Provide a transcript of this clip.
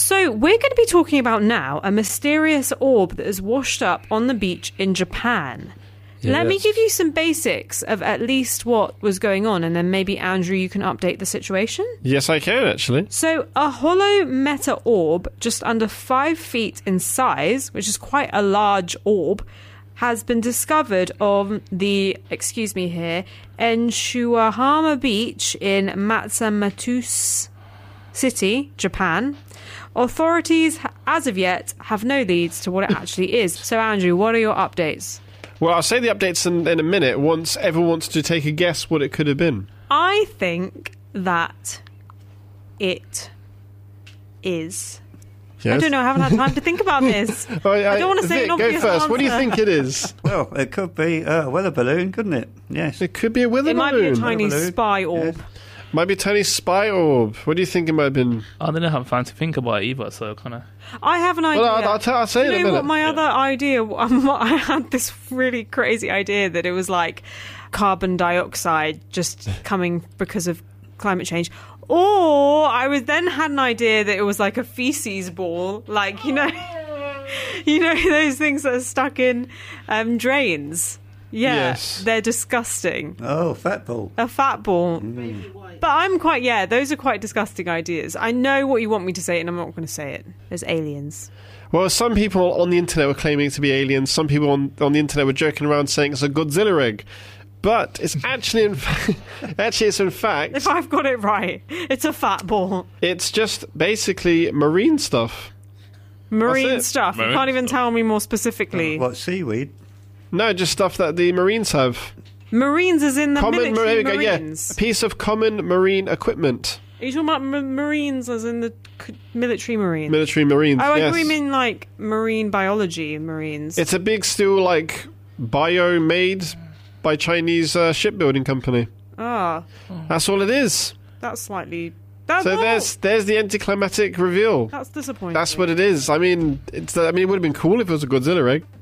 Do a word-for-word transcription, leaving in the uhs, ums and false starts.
So we're going to be talking about now a mysterious orb that has washed up on the beach in Japan. Yes. Let me give you some basics of at least what was going on, and then maybe, Andrew, you can update the situation? Yes, I can, actually. So a hollow meta orb, just under five feet in size, which is quite a large orb, has been discovered on the, excuse me here, Enshuahama Beach in Matsumoto City, Japan. Authorities, as of yet, have no leads to what it actually is. So, Andrew, what are your updates? Well, I'll say the updates in, in a minute once everyone wants to take a guess what it could have been. I think that it is. Yes? I don't know. I haven't had time to think about this. I, I, I don't want to say Vic, an obvious go first. answer. What do you think it is? Well, it could be a weather balloon, couldn't it? Yes. It could be a weather it balloon. It might be a tiny spy orb. Yes. Might be a tiny spy orb. What do you think it might have been? I don't have time to think about it either, so kind of... I have an idea. Well, I'll, I'll, t- I'll say you it in a know minute. What my yeah. other idea... Um, I had this really crazy idea that it was like carbon dioxide just coming because of climate change. Or I was then had an idea that it was like a feces ball. Like, you know... you know those things that are stuck in um, drains? Yeah, yes. They're disgusting. Oh, fat ball. A fat ball. Mm. But I'm quite, yeah, those are quite disgusting ideas. I know what you want me to say, and I'm not going to say it. There's aliens. Well, some people on the internet were claiming it to be aliens. Some people on, on the internet were joking around saying it's a Godzilla egg. But it's actually, in fa- actually, it's in fact... If I've got it right, it's a fat ball. It's just basically marine stuff. Marine stuff. Marine you can't even stuff. tell me more specifically. Uh, what, seaweed? No, just stuff that the Marines have. Marines is in the common, military mar- Marines. Yeah, a piece of common marine equipment. Are you talking about m- Marines as in the c- military Marines? Military Marines, Oh, I yes. thought you mean like marine biology Marines. It's a big steel, like, bio-made by Chinese uh, shipbuilding company. Ah. That's all it is. That's slightly... That's So all. there's there's the anticlimactic reveal. That's disappointing. That's what it is. I mean, it's. I mean, it would have been cool if it was a Godzilla egg.